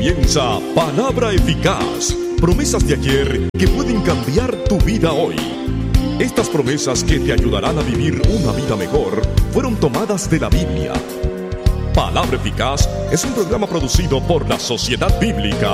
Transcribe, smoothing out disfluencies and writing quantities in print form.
Comienza Palabra Eficaz, promesas de ayer que pueden cambiar tu vida hoy. Estas promesas que te ayudarán a vivir una vida mejor fueron tomadas de la Biblia. Palabra Eficaz es un programa producido por la Sociedad Bíblica